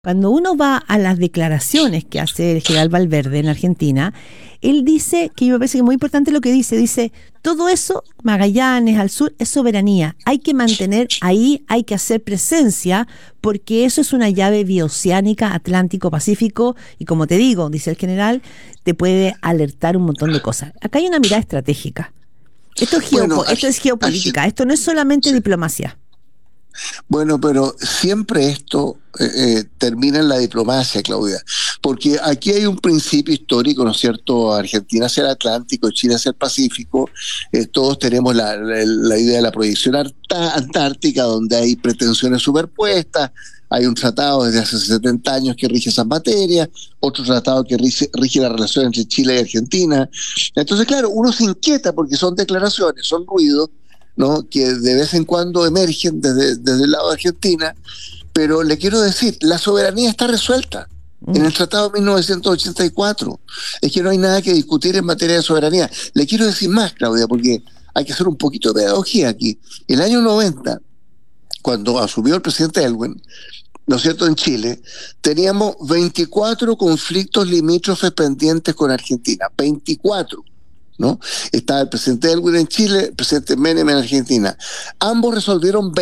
Cuando uno va a las declaraciones que hace el general Valverde en Argentina, él dice, que me parece que es muy importante lo que dice, todo eso, Magallanes al sur, es soberanía. Hay que mantener ahí, hay que hacer presencia, porque eso es una llave bioceánica, Atlántico-Pacífico, y como te digo, dice el general, te puede alertar un montón de cosas. Acá hay una mirada estratégica. Esto es geopolítica, esto no es solamente diplomacia. Bueno, pero siempre esto termina en la diplomacia, Claudia, porque aquí hay un principio histórico, ¿no es cierto? Argentina hacia el Atlántico, Chile hacia el Pacífico, todos tenemos la idea de la proyección antártica, donde hay pretensiones superpuestas, hay un tratado desde hace 70 años que rige esas materias, otro tratado que rige la relación entre Chile y Argentina. Entonces, claro, uno se inquieta porque son declaraciones, son ruidos, ¿no?, que de vez en cuando emergen desde el lado de Argentina, pero le quiero decir, la soberanía está resuelta en el Tratado de 1984. Es que no hay nada que discutir en materia de soberanía. Le quiero decir más, Claudia, porque hay que hacer un poquito de pedagogía aquí. El año 90, cuando asumió el presidente Elwin, ¿no es cierto?, en Chile, teníamos 24 conflictos limítrofes pendientes con Argentina, 24. ¿no? Estaba el presidente Elwin en Chile, el presidente Menem en Argentina. Ambos resolvieron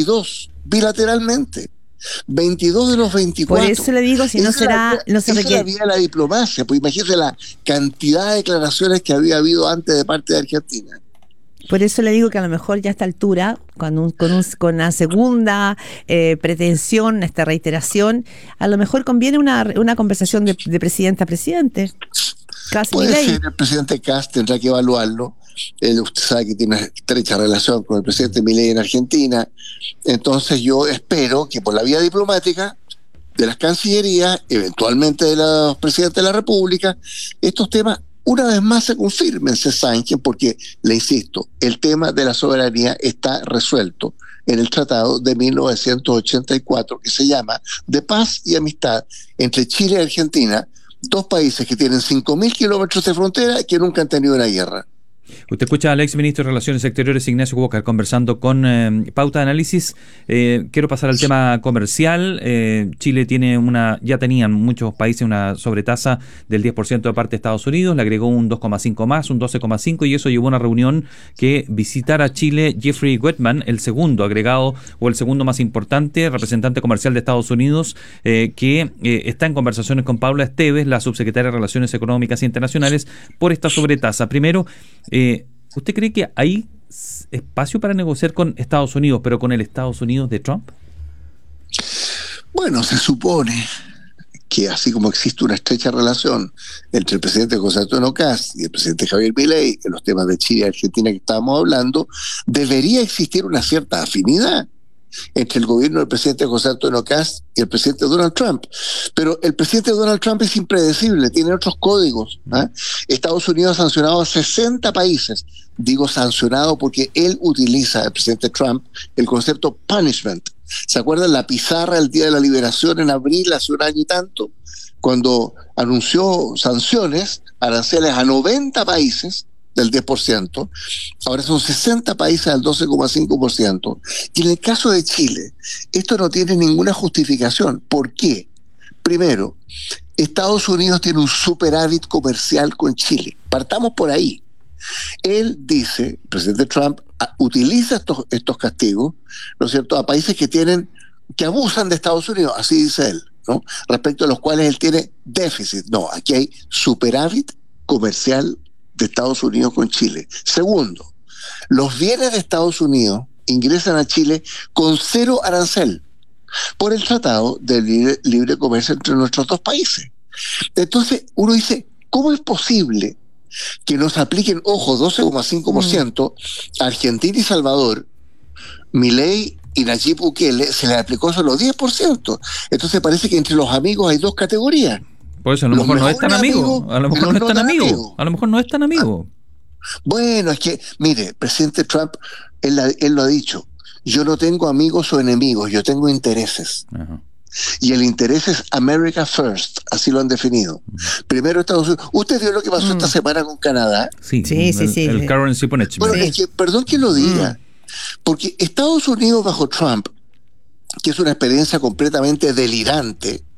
22 bilateralmente. 22 de los 24. Por eso le digo, si no será... no se requiere. Esa era la diplomacia, pues imagínese la cantidad de declaraciones que había habido antes de parte de Argentina. Por eso le digo que a lo mejor ya a esta altura, con una segunda pretensión, esta reiteración, a lo mejor conviene una conversación de presidente a presidente. Puede ser, el presidente Kast tendrá que evaluarlo. Usted sabe que tiene una estrecha relación con el presidente Milei en Argentina. Entonces yo espero que por la vía diplomática de las cancillerías, eventualmente de los presidentes de la República, estos temas una vez más se confirmen, se zanjen, porque, le insisto, el tema de la soberanía está resuelto en el Tratado de 1984, que se llama de paz y amistad entre Chile y Argentina, dos países que tienen 5.000 kilómetros de frontera y que nunca han tenido una guerra. Usted escucha al exministro de Relaciones Exteriores, Ignacio Walker, conversando con Pauta de Análisis. Quiero pasar al tema comercial. Chile ya tenían muchos países una sobretasa del 10% de parte de Estados Unidos, le agregó un 2,5 más, un 12,5, y eso llevó a una reunión que visitara a Chile Jeffrey Wetman, el segundo agregado o el segundo más importante representante comercial de Estados Unidos, que está en conversaciones con Paula Esteves, la subsecretaria de Relaciones Económicas e Internacionales, por esta sobretasa. Primero, ¿usted cree que hay espacio para negociar con Estados Unidos, pero con el Estados Unidos de Trump? Bueno, se supone que así como existe una estrecha relación entre el presidente José Antonio Kast y el presidente Javier Milei en los temas de Chile y Argentina que estábamos hablando, debería existir una cierta afinidad entre el gobierno del presidente José Antonio Kast y el presidente Donald Trump. Pero el presidente Donald Trump es impredecible, tiene otros códigos. Estados Unidos ha sancionado a 60 países. Digo sancionado porque él utiliza, el presidente Trump, el concepto punishment. ¿Se acuerdan la pizarra el día de la liberación en abril, hace un año y tanto? Cuando anunció sanciones, aranceles a 90 países del 10%, ahora son 60 países al 12,5%. Y en el caso de Chile, esto no tiene ninguna justificación. ¿Por qué? Primero, Estados Unidos tiene un superávit comercial con Chile. Partamos por ahí. Él dice, el presidente Trump utiliza estos castigos, ¿no es cierto?, a países que abusan de Estados Unidos, así dice él, ¿no?, respecto a los cuales él tiene déficit. No, aquí hay superávit comercial de Estados Unidos con Chile. Segundo, los bienes de Estados Unidos ingresan a Chile con 0 arancel por el Tratado de Libre Comercio entre nuestros dos países. Entonces, uno dice, ¿cómo es posible que nos apliquen, ojo, 12,5% a Argentina y Salvador? Milei y Nayib Bukele se les aplicó solo 10%. Entonces parece que entre los amigos hay dos categorías. Por eso a lo mejor no es tan amigo. A lo mejor no es tan amigo. A lo mejor no es tan amigo. Bueno, es que, mire, el presidente Trump, él lo ha dicho, yo no tengo amigos o enemigos, yo tengo intereses. Ajá. Y el interés es America First, así lo han definido. Primero Estados Unidos. ¿Usted vio lo que pasó esta semana con Canadá? Sí. El currency punishment. Bueno, es que, perdón que lo diga, porque Estados Unidos bajo Trump que es una experiencia completamente delirante,